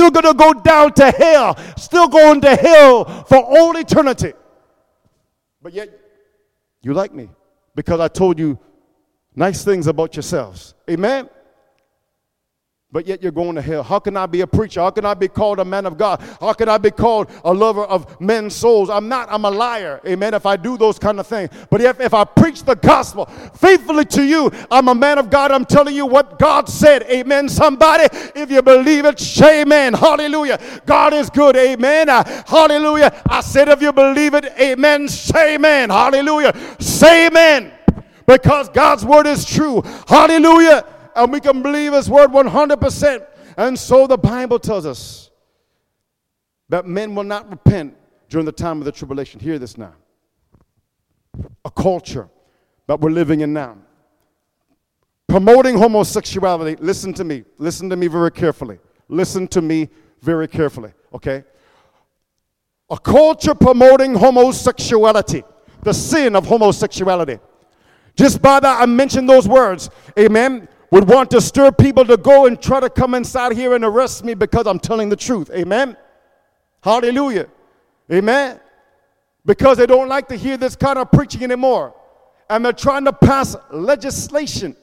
still going to go down to hell, still going to hell for all eternity. But yet, you like me because I told you nice things about yourselves. Amen? But yet you're going to hell. How can I be a preacher? How can I be called a man of God? How can I be called a lover of men's souls? I'm not. I'm a liar. Amen. If I do those kind of things. But if I preach the gospel faithfully to you, I'm a man of God. I'm telling you what God said. Amen. Somebody, if you believe it, say amen. Hallelujah. God is good. Amen. Hallelujah. I said if you believe it, amen. Say amen. Hallelujah. Say amen. Because God's word is true. Hallelujah. And we can believe his word 100%. And so the Bible tells us that men will not repent during the time of the tribulation. Hear this now. A culture that we're living in now. Promoting homosexuality. Listen to me. Listen to me very carefully. Listen to me very carefully. Okay? A culture promoting homosexuality. The sin of homosexuality. Just by that, I mentioned those words. Amen. Would want to stir people to go and try to come inside here and arrest me because I'm telling the truth. Amen? Hallelujah. Amen? Because they don't like to hear this kind of preaching anymore. And they're trying to pass legislation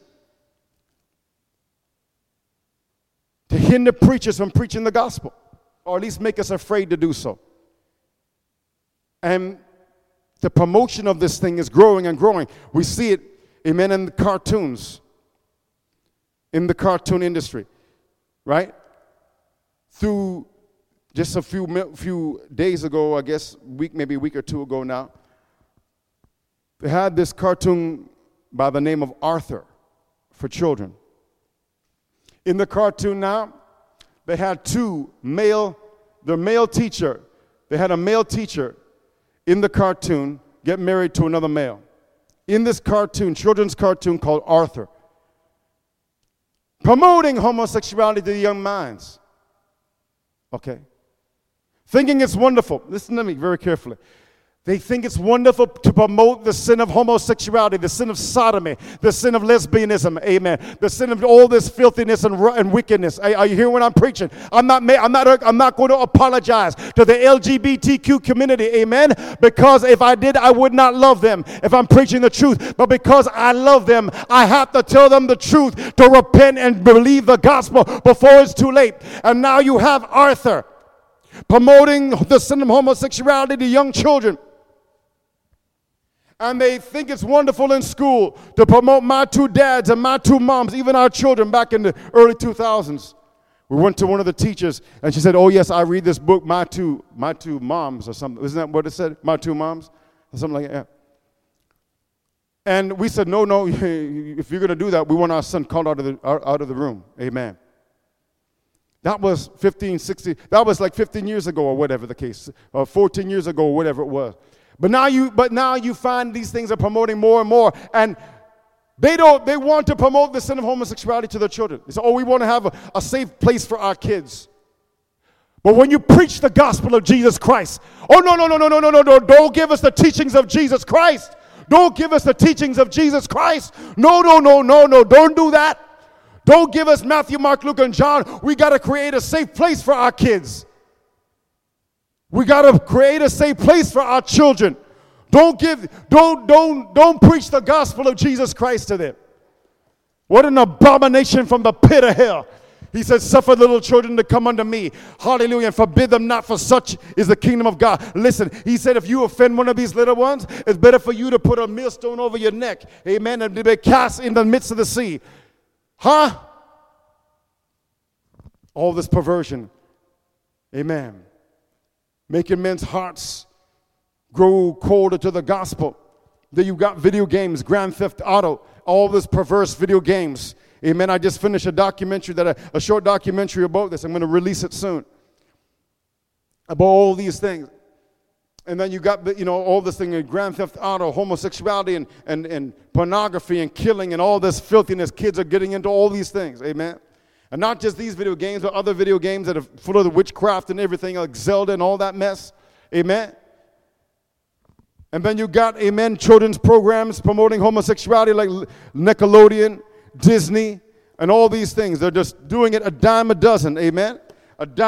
to hinder preachers from preaching the gospel. Or at least make us afraid to do so. And the promotion of this thing is growing and growing. We see it, amen, in the cartoons. In the cartoon industry, right? Through just a few days ago, I guess, maybe a week or two ago now, they had this cartoon by the name of Arthur for children. In the cartoon now, they had the male teacher. They had a male teacher in the cartoon get married to another male. In this cartoon, children's cartoon called Arthur. Promoting homosexuality to the young minds. Okay? Thinking it's wonderful. Listen to me very carefully. They think it's wonderful to promote the sin of homosexuality, the sin of sodomy, the sin of lesbianism, amen, the sin of all this filthiness and wickedness. Are you hearing what I'm preaching? I'm not going to apologize to the LGBTQ community, amen, because if I did, I would not love them if I'm preaching the truth. But because I love them, I have to tell them the truth, to repent and believe the gospel before it's too late. And now you have Arthur promoting the sin of homosexuality to young children. And they think it's wonderful in school to promote my two dads and my two moms, even our children back in the early 2000s. We went to one of the teachers, and she said, oh, yes, I read this book, My Two Moms, or something. Isn't that what it said? My Two Moms? Or something like that. And we said, no, if you're going to do that, we want our son called out of the room. Amen. That was like 15 years ago or whatever the case, or 14 years ago or whatever it was. But now you find these things are promoting more and more, and they want to promote the sin of homosexuality to their children. They say, oh, we want to have a safe place for our kids. But when you preach the gospel of Jesus Christ, oh, no, don't give us the teachings of Jesus Christ. Don't give us the teachings of Jesus Christ. No, don't do that. Don't give us Matthew, Mark, Luke, and John. We got to create a safe place for our kids. We got to create a safe place for our children. Don't preach the gospel of Jesus Christ to them. What an abomination from the pit of hell. He said, suffer little children to come unto me. Hallelujah. And forbid them not, for such is the kingdom of God. Listen, he said, if you offend one of these little ones, it's better for you to put a millstone over your neck. Amen. And to be cast in the midst of the sea. Huh? All this perversion. Amen. Making men's hearts grow colder to the gospel. Then you got video games, Grand Theft Auto, all this perverse video games. Amen. I just finished a short documentary about this. I'm going to release it soon. About all these things. And then you got, all this thing in Grand Theft Auto, homosexuality and pornography and killing and all this filthiness. Kids are getting into all these things. Amen. And not just these video games, but other video games that are full of the witchcraft and everything, like Zelda and all that mess. Amen. And then you got, amen, children's programs promoting homosexuality like Nickelodeon, Disney, and all these things. They're just doing it a dime a dozen. Amen. A dime.